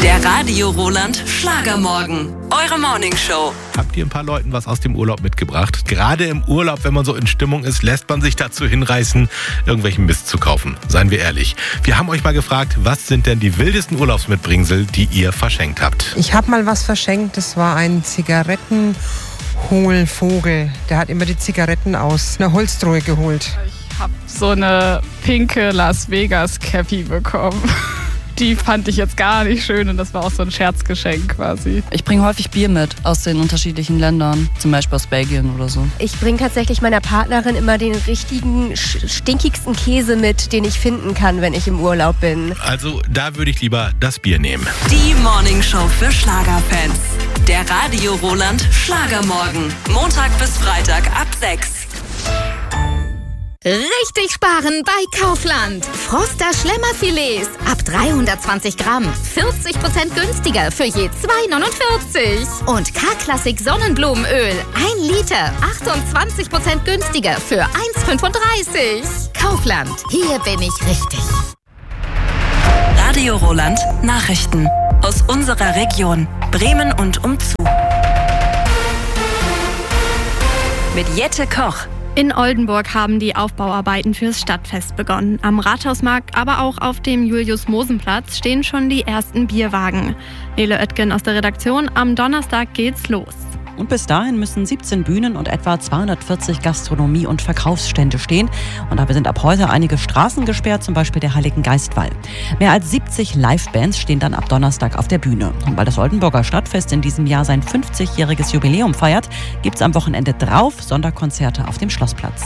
Der Radio Roland Schlagermorgen. Eure Morningshow. Habt ihr ein paar Leuten was aus dem Urlaub mitgebracht? Gerade im Urlaub, wenn man so in Stimmung ist, lässt man sich dazu hinreißen, irgendwelchen Mist zu kaufen. Seien wir ehrlich. Wir haben euch mal gefragt, was sind denn die wildesten Urlaubsmitbringsel, die ihr verschenkt habt? Ich habe mal was verschenkt, das war ein Zigarettenhohlvogel. Der hat immer die Zigaretten aus einer Holztruhe geholt. Ich habe so eine pinke Las Vegas Cappy bekommen. Die fand ich jetzt gar nicht schön und das war auch so ein Scherzgeschenk quasi. Ich bringe häufig Bier mit aus den unterschiedlichen Ländern, zum Beispiel aus Belgien oder so. Ich bringe tatsächlich meiner Partnerin immer den richtigen, stinkigsten Käse mit, den ich finden kann, wenn ich im Urlaub bin. Also da würde ich lieber das Bier nehmen. Die Morningshow für Schlagerfans. Der Radio Roland Schlagermorgen. Montag bis Freitag ab 6. Richtig sparen bei Kaufland. Froster Schlemmerfilets ab 320 Gramm. 40% günstiger für je 2,49. Und K-Klassik Sonnenblumenöl 1 Liter. 28% günstiger für 1,35. Kaufland. Hier bin ich richtig. Radio Roland Nachrichten. Aus unserer Region. Bremen und umzu. Mit Jette Koch. In Oldenburg haben die Aufbauarbeiten fürs Stadtfest begonnen. Am Rathausmarkt, aber auch auf dem Julius-Mosen-Platz stehen schon die ersten Bierwagen. Nele Oetgen aus der Redaktion, am Donnerstag geht's los. Und bis dahin müssen 17 Bühnen und etwa 240 Gastronomie- und Verkaufsstände stehen. Und dabei sind ab heute einige Straßen gesperrt, zum Beispiel der Heiligen Geistwall. Mehr als 70 Live-Bands stehen dann ab Donnerstag auf der Bühne. Und weil das Oldenburger Stadtfest in diesem Jahr sein 50-jähriges Jubiläum feiert, gibt es am Wochenende drauf Sonderkonzerte auf dem Schlossplatz.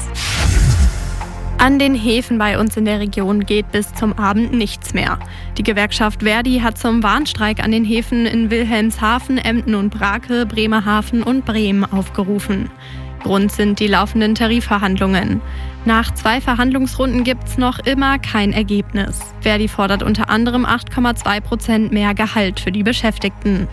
An den Häfen bei uns in der Region geht bis zum Abend nichts mehr. Die Gewerkschaft Verdi hat zum Warnstreik an den Häfen in Wilhelmshaven, Emden und Brake, Bremerhaven und Bremen aufgerufen. Grund sind die laufenden Tarifverhandlungen. Nach 2 Verhandlungsrunden gibt's noch immer kein Ergebnis. Verdi fordert unter anderem 8,2% mehr Gehalt für die Beschäftigten.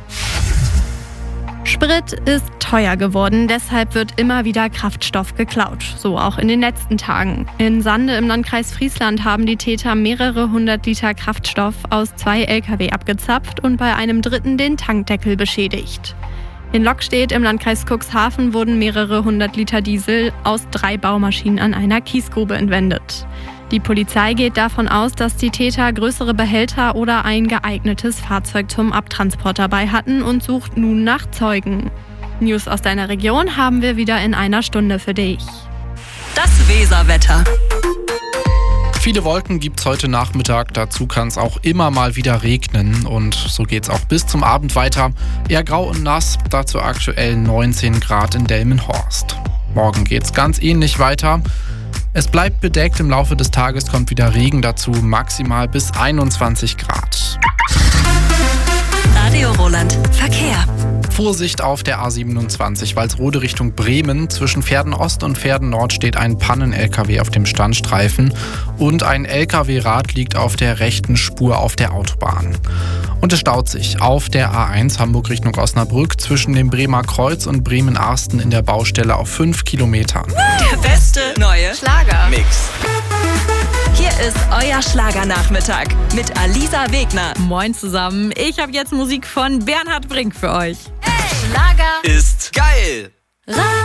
Sprit ist teuer geworden, deshalb wird immer wieder Kraftstoff geklaut. So auch in den letzten Tagen. In Sande im Landkreis Friesland haben die Täter mehrere 100 Liter Kraftstoff aus 2 Lkw abgezapft und bei einem dritten den Tankdeckel beschädigt. In Lockstedt im Landkreis Cuxhaven wurden mehrere 100 Liter Diesel aus 3 Baumaschinen an einer Kiesgrube entwendet. Die Polizei geht davon aus, dass die Täter größere Behälter oder ein geeignetes Fahrzeug zum Abtransport dabei hatten und sucht nun nach Zeugen. News aus deiner Region haben wir wieder in einer Stunde für dich. Das Weserwetter. Viele Wolken gibt's heute Nachmittag, dazu kann es auch immer mal wieder regnen und so geht's auch bis zum Abend weiter. Eher grau und nass, dazu aktuell 19 Grad in Delmenhorst. Morgen geht's ganz ähnlich weiter. Es bleibt bedeckt, im Laufe des Tages kommt wieder Regen dazu, maximal bis 21 Grad. Radio Roland Verkehr. Vorsicht auf der A27, Walsrode Richtung Bremen. Zwischen Verden Ost und Verden Nord steht ein Pannen-LKW auf dem Standstreifen und ein LKW-Rad liegt auf der rechten Spur auf der Autobahn. Und es staut sich auf der A1 Hamburg Richtung Osnabrück zwischen dem Bremer Kreuz und Bremen-Arsten in der Baustelle auf 5 Kilometern. Der beste neue Schlager-Mix. Hier ist euer Schlagernachmittag mit Alisa Wegner. Moin zusammen, ich habe jetzt Musik von Bernhard Brink für euch. Hey, Schlager ist geil.